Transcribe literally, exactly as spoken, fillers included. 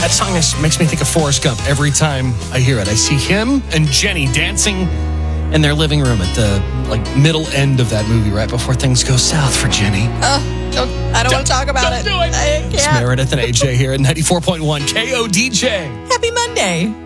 That song is, makes me think of Forrest Gump every time I hear it. I see him and Jenny dancing in their living room at the like middle end of that movie, right before things go south for Jenny. Uh, don't, I don't, don't want to talk about don't it. Do it. I can't. It's Meredith and A J here at ninety-four point one K O D J. Happy Monday.